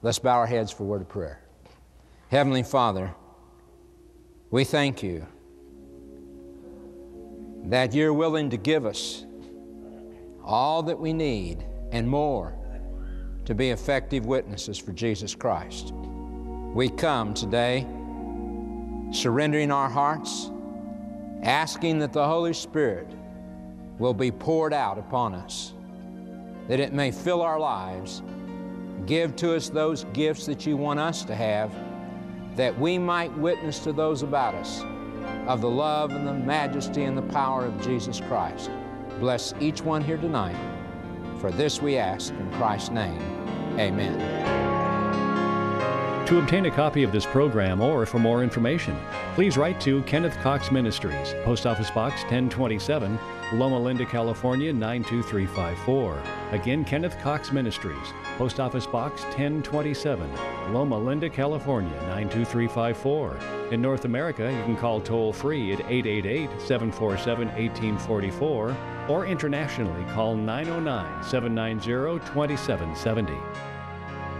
Let's bow our heads for a word of prayer. Heavenly Father, we thank you that you're willing to give us all that we need and more to be effective witnesses for Jesus Christ. We come today surrendering our hearts, asking that the Holy Spirit will be poured out upon us, that it may fill our lives, give to us those gifts that you want us to have, that we might witness to those about us of the love and the majesty and the power of Jesus Christ. Bless each one here tonight. For this we ask in Christ's name, amen. To obtain a copy of this program or for more information, please write to Kenneth Cox Ministries, Post Office Box 1027, Loma Linda, California 92354. Again, Kenneth Cox Ministries, Post Office Box 1027, Loma Linda, California 92354. In North America, you can call toll-free at 888-747-1844 or internationally call 909-790-2770.